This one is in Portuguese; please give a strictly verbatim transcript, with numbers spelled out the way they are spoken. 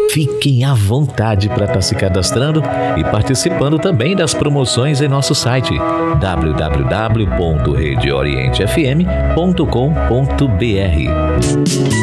Fiquem à vontade para estar se cadastrando e participando também das promoções em nosso site w w w ponto rede oriente f m ponto com ponto b r.